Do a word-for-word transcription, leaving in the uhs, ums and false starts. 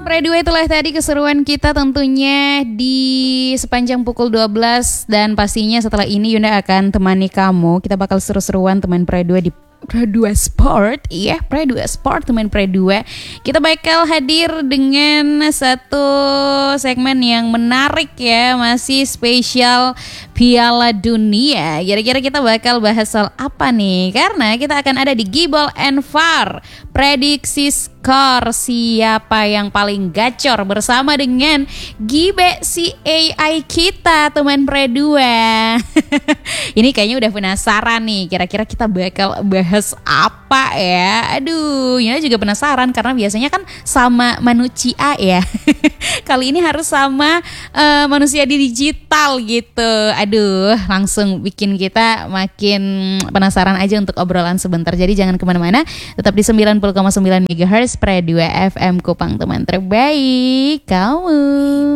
Pre-dua itulah tadi keseruan kita tentunya di sepanjang pukul dua belas. Dan pastinya setelah ini Yunda akan temani kamu. Kita bakal seru-seruan teman Pre-dua di Pre-dua Sport. Iya, Pre-dua Sport teman Pre-dua. Kita bakal hadir dengan satu segmen yang menarik ya. Masih spesial Piala Dunia. Kira-kira kita bakal bahas soal apa nih? Karena kita akan ada di Gibol and Far. Prediksi skor siapa yang paling gacor bersama dengan Gibe si A I kita teman Pre-dua. Ini kayaknya udah penasaran nih, kira-kira kita bakal bahas apa ya? Aduh, ya juga penasaran karena biasanya kan sama manusia ya. Kali ini harus sama uh, manusia di digital gitu. Aduh, langsung bikin kita makin penasaran aja untuk obrolan sebentar. Jadi jangan kemana-mana, tetap di sembilan puluh koma sembilan megahertz Pre-dua F M Kupang, teman terbaik kamu.